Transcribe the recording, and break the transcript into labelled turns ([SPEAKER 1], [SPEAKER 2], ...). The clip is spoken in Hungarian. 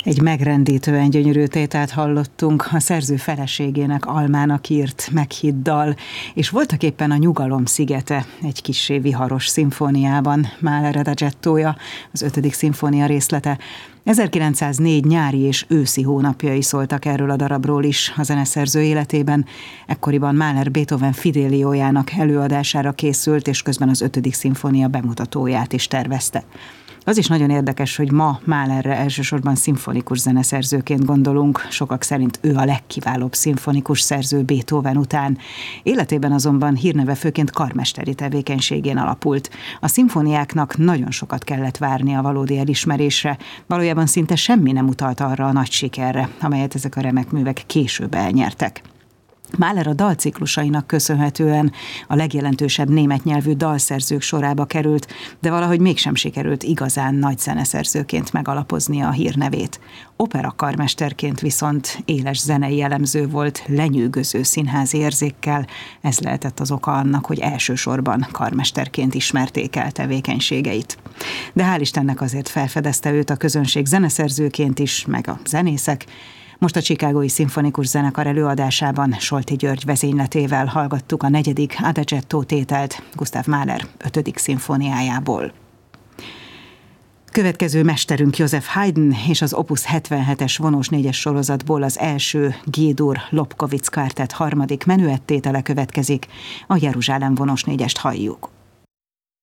[SPEAKER 1] Egy megrendítően gyönyörű tételt hallottunk, a szerző feleségének Almának írt meghitt dal, és voltak éppen a Nyugalom szigete, egy kissé viharos szimfóniában, Mahler adagettója, az 5. szimfónia részlete. 1904 nyári és őszi hónapjai szóltak erről a darabról is a zeneszerző életében. Ekkoriban Mahler Beethoven Fideliójának előadására készült, és közben az 5. szimfónia bemutatóját is tervezte. Az is nagyon érdekes, hogy ma Mahlerre elsősorban szimfonikus zeneszerzőként gondolunk, sokak szerint ő a legkiválóbb szimfonikus szerző Beethoven után. Életében azonban hírneve főként karmesteri tevékenységén alapult. A szimfóniáknak nagyon sokat kellett várni a valódi elismerésre, valójában szinte semmi nem utalt arra a nagy sikerre, amelyet ezek a remek művek később elnyertek. Mahler a dalciklusainak köszönhetően a legjelentősebb német nyelvű dalszerzők sorába került, de valahogy mégsem sikerült igazán nagy zeneszerzőként megalapoznia a hírnevét. Operakarmesterként viszont éles zenei elemző volt, lenyűgöző színházi érzékkel, ez lehetett az oka annak, hogy elsősorban karmesterként ismerték el tevékenységeit. De hál' Istennek azért felfedezte őt a közönség zeneszerzőként is, meg a zenészek. Most a Chicagói Szimfonikus Zenekar előadásában Solti György vezényletével hallgattuk a 4. Adagetto tételt Gustav Mahler 5. szimfóniájából. Következő mesterünk Joseph Haydn, és az Opus 77-es vonós 4-es sorozatból az első G-dur Lobkowitz kvártett 3. menüettétele következik, a Jeruzsálem vonós 4-est halljuk.